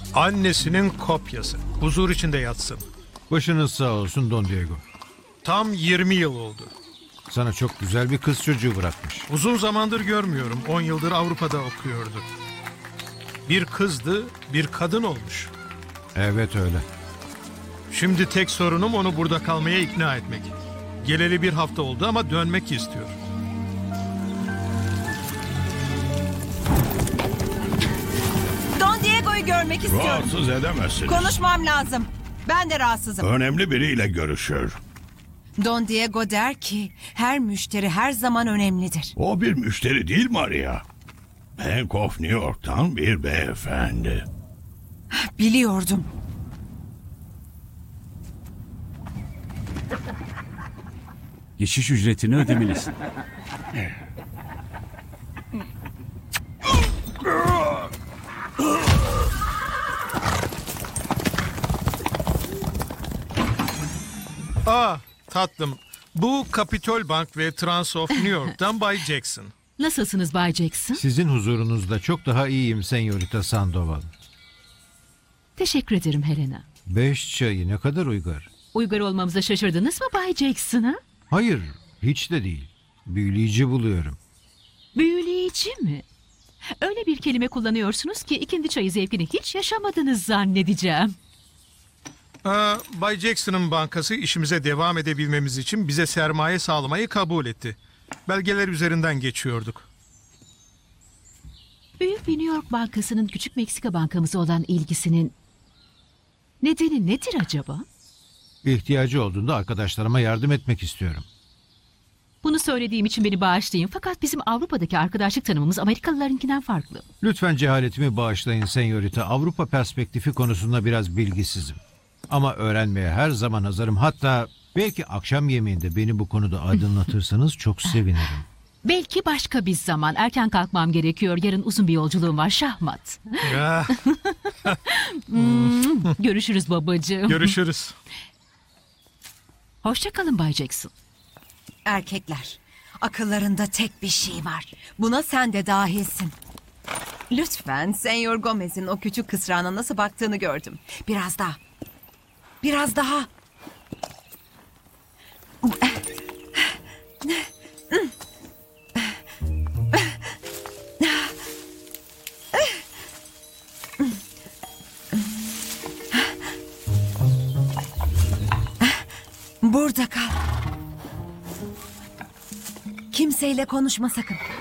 Annesinin kopyası. Huzur içinde yatsın. Başınız sağ olsun Don Diego. Tam 20 yıl oldu. Sana çok güzel bir kız çocuğu bırakmış. Uzun zamandır görmüyorum. 10 yıldır Avrupa'da okuyordu. Bir kızdı, bir kadın olmuş. Evet öyle. Şimdi tek sorunum onu burada kalmaya ikna etmek. Geleli bir hafta oldu ama dönmek istiyor. Don Diego'yu görmek istiyorum. Rahatsız edemezsiniz. Konuşmam lazım. Ben de rahatsızım. Önemli biriyle görüşür. Don Diego der ki her müşteri her zaman önemlidir. O bir müşteri değil Maria. Bank of New York'tan bir beyefendi. Biliyordum. Geçiş ücretini ödemelisin. Tatlım. Bu Capitol Bank ve Trans of New York'tan Bay Jackson. Nasılsınız Bay Jackson? Sizin huzurunuzda çok daha iyiyim Senyorita Sandoval. Teşekkür ederim Helena. 5 çayı ne kadar uygar. Uygar olmamıza şaşırdınız mı Bay Jackson ha? Hayır, hiç de değil. Büyüleyici buluyorum. Büyüleyici mi? Öyle bir kelime kullanıyorsunuz ki ikindi çayı zevkini hiç yaşamadınız zannedeceğim. Bay Jackson'ın bankası işimize devam edebilmemiz için bize sermaye sağlamayı kabul etti. Belgeler üzerinden geçiyorduk. Büyük bir New York bankasının küçük Meksika bankamıza olan ilgisinin nedeni nedir acaba? İhtiyacı olduğunda arkadaşlarıma yardım etmek istiyorum. Bunu söylediğim için beni bağışlayın fakat bizim Avrupa'daki arkadaşlık tanımımız Amerikalılarınkinden farklı. Lütfen cehaletimi bağışlayın Senyorita. Avrupa perspektifi konusunda biraz bilgisizim. Ama öğrenmeye her zaman hazırım. Hatta belki akşam yemeğinde beni bu konuda aydınlatırsanız çok sevinirim. Belki başka bir zaman. Erken kalkmam gerekiyor. Yarın uzun bir yolculuğum var. Şahmat. Görüşürüz babacığım. Görüşürüz. Hoşça kalın Bay Jackson. Erkekler, akıllarında tek bir şey var. Buna sen de dahilsin. Lütfen Senyor Gomez'in o küçük kısrağına nasıl baktığını gördüm. Biraz daha. Biraz daha. Burada kal. Kimseyle konuşma sakın.